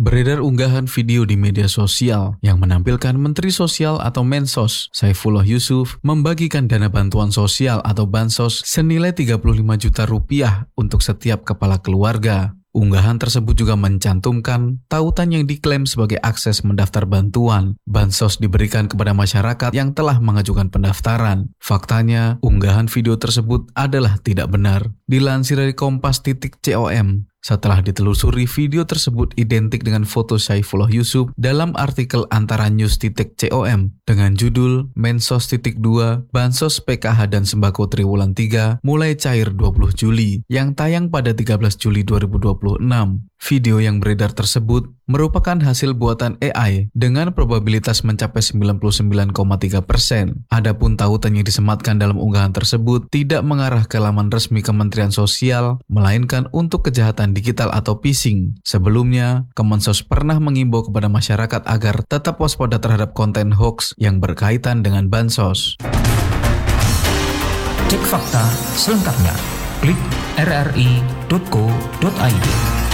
Beredar unggahan video di media sosial yang menampilkan Menteri Sosial atau Mensos Saifullah Yusuf membagikan dana bantuan sosial atau bansos senilai 35 juta rupiah untuk setiap kepala keluarga. Unggahan tersebut juga mencantumkan tautan yang diklaim sebagai akses mendaftar bantuan. Bansos diberikan kepada masyarakat yang telah mengajukan pendaftaran. Faktanya, unggahan video tersebut adalah tidak benar. Dilansir dari kompas.com, setelah ditelusuri, video tersebut identik dengan foto Saifullah Yusuf dalam artikel antaranews.com dengan judul Mensos.2 Bansos PKH dan Sembako Triwulan 3 mulai cair 20 Juli yang tayang pada 13 Juli 2026. Video yang beredar tersebut merupakan hasil buatan AI dengan probabilitas mencapai 99,3%. Adapun tautan yang disematkan dalam unggahan tersebut tidak mengarah ke laman resmi Kementerian Sosial, melainkan untuk kejahatan digital atau phishing. Sebelumnya, Kemensos pernah mengimbau kepada masyarakat agar tetap waspada terhadap konten hoax yang berkaitan dengan bansos. Cek fakta selengkapnya. Klik rri.co.id.